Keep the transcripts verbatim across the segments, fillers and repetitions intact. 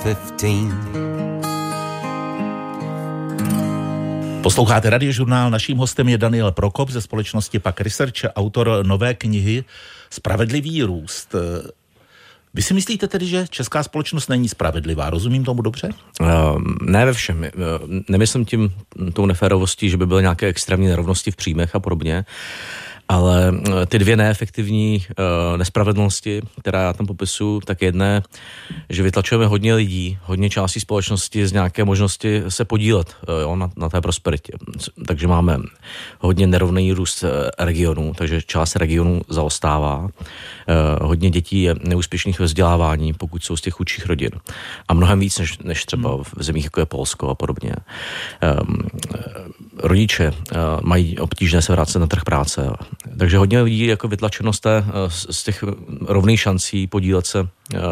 fifteen. Posloucháte Radiožurnál, naším hostem je Daniel Prokop ze společnosti Pak Research, autor nové knihy Spravedlivý růst. Vy si myslíte tedy, že česká společnost není spravedlivá? Rozumím tomu dobře? Uh, ne ve všem. Uh, nemyslím tím tou neférovostí, že by byly nějaké extrémní nerovnosti v příjmech a podobně, ale ty dvě neefektivní uh, nespravedlnosti, která já tam popisuju, tak jedné, že vytlačujeme hodně lidí, hodně částí společnosti z nějaké možnosti se podílet uh, jo, na, na té prosperitě. Takže máme hodně nerovný růst uh, regionů, takže část regionů zaostává. Uh, hodně dětí je neúspěšných ve vzdělávání, pokud jsou z těch chudších rodin. A mnohem víc, než, než třeba v zemích, jako je Polsko a podobně. Um, rodiče uh, mají obtížné se vrátit na trh práce. Takže hodně lidí jako vytlačeno z, té, z těch rovných šancí podílet se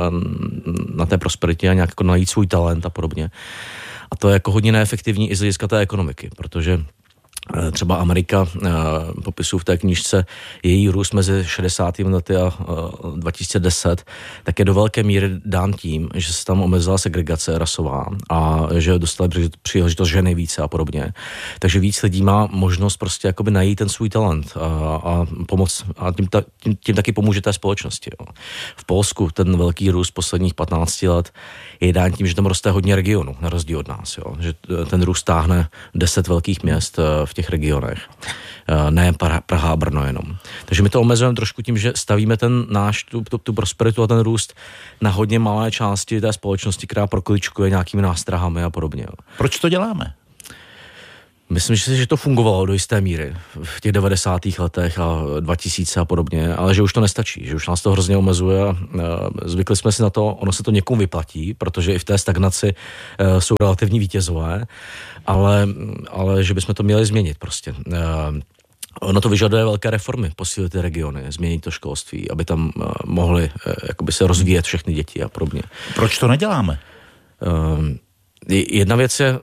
na té prosperitě a nějak jako najít svůj talent a podobně. A to je jako hodně neefektivní i z hlediska té ekonomiky, protože třeba Amerika, popisuju v té knížce, její růst mezi šedesátými lety a dva tisíce deset, tak je do velké míry dán tím, že se tam omezila segregace rasová a že dostali příležitost ženy více a podobně. Takže víc lidí má možnost prostě jakoby najít ten svůj talent a, a pomoct a tím, ta, tím, tím taky pomůže té společnosti. Jo. V Polsku ten velký růst posledních patnáct let je dán tím, že tam roste hodně regionů, na rozdíl od nás. Jo. Že ten růst táhne deset velkých měst v těch regionech. Ne Praha a Brno jenom. Takže my to omezujeme trošku tím, že stavíme ten náš, tu, tu, tu prosperitu a ten růst na hodně malé části té společnosti, která prokličkuje nějakými nástrahami a podobně. Proč to děláme? Myslím, že to fungovalo do jisté míry v těch devadesátých letech a dva tisíce a podobně, ale že už to nestačí, že už nás to hrozně omezuje a zvykli jsme si na to, ono se to někomu vyplatí, protože i v té stagnaci jsou relativní vítězové, ale, ale že bychom to měli změnit prostě. Ono to vyžaduje velké reformy, posílit ty regiony, změnit to školství, aby tam mohly jakoby se rozvíjet všechny děti a podobně. Proč to neděláme? Jedna věc je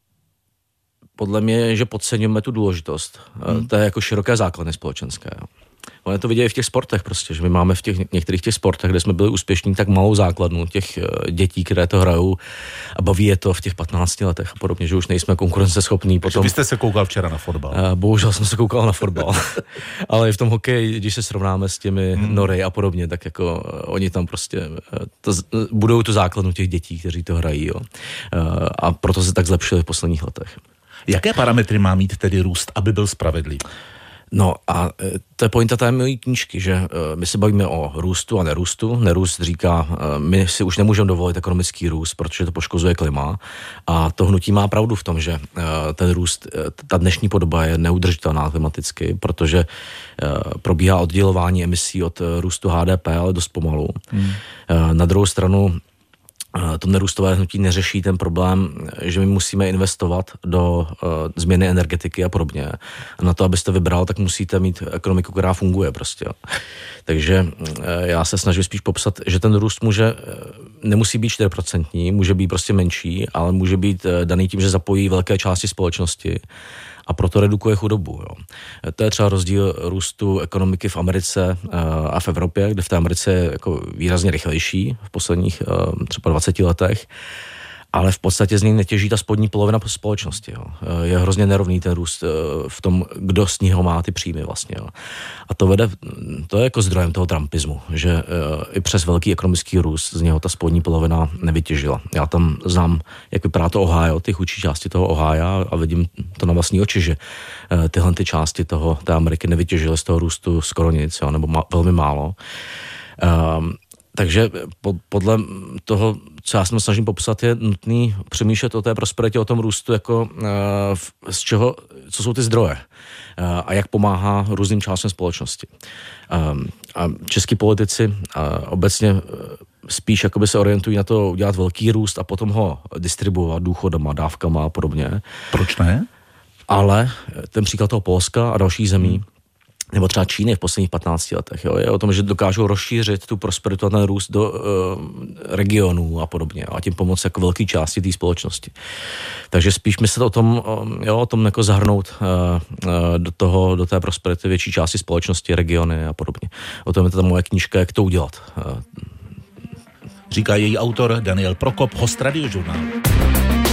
podle mě, že podceňujeme tu důležitost. Hmm. To je jako široké základny společenské. Ono to vidějí v těch sportech prostě, že my máme v těch některých těch sportech, kde jsme byli úspěšní, tak malou základnu těch dětí, které to hrajou a baví je to v těch patnácti letech a podobně, že už nejsme konkurenceschopní. Takže vy jste se koukal včera na fotbal. Bohužel jsem se koukal na fotbal. Ale i v tom hokeji, když se srovnáme s těmi hmm. Nory a podobně, tak jako oni tam prostě to, budou tu základnu těch dětí, kteří to hrají. Jo. A proto se tak zlepšili v posledních letech. Jaké parametry má mít tedy růst, aby byl spravedlivý? No a to je pointa té mojí knížky, že my se bavíme o růstu a nerůstu. Nerůst říká, my si už nemůžeme dovolit ekonomický růst, protože to poškozuje klima. A to hnutí má pravdu v tom, že ten růst, ta dnešní podoba je neudržitelná klimaticky, protože probíhá oddělování emisí od růstu H D P, ale dost pomalu. Hmm. Na druhou stranu to nerůstové hnutí neřeší ten problém, že my musíme investovat do uh, změny energetiky a podobně. A na to, abyste vybral, tak musíte mít ekonomiku, která funguje prostě. Takže uh, já se snažím spíš popsat, že ten růst může, uh, nemusí být čtyři procenta, může být prostě menší, ale může být uh, daný tím, že zapojí velké části společnosti a proto redukuje chudobu. Jo. To je třeba rozdíl růstu ekonomiky v Americe a v Evropě, kde v té Americe je jako výrazně rychlejší v posledních třeba dvaceti letech, ale v podstatě z něj netěží ta spodní polovina společnosti. Jo. Je hrozně nerovný ten růst v tom, kdo z něho má ty příjmy vlastně. Jo. A to vede, to je jako zdrojem toho trumpismu, že i přes velký ekonomický růst z něho ta spodní polovina nevytěžila. Já tam znám, jak vypadá to Ohio, ty chudší části toho Ohia a vidím to na vlastní oči, že tyhle ty části toho, té Ameriky nevytěžily z toho růstu skoro nic, jo, nebo ma, velmi málo. Um, Takže podle toho, co já se snažím popsat, je nutný přemýšlet o té prosperitě, o tom růstu, jako z čeho, co jsou ty zdroje a jak pomáhá různým částem společnosti. A český politici obecně spíš jakoby se orientují na to udělat velký růst a potom ho distribuovat důchodama, dávkama a podobně. Proč ne? Ale ten příklad toho Polska a dalších zemí, nebo třeba Číny v posledních patnácti letech, jo, je o tom, že dokážou rozšířit tu prosperitu a ten růst do uh, regionů a podobně, a tím pomoct jako velké části té společnosti. Takže spíš myslet o tom, jo, o tom jako zahrnout uh, uh, do toho, do té prosperity větší části společnosti, regiony a podobně. O tom je ta moje knížka, jak to udělat. Uh, říká její autor Daniel Prokop, host Radiožurnálu.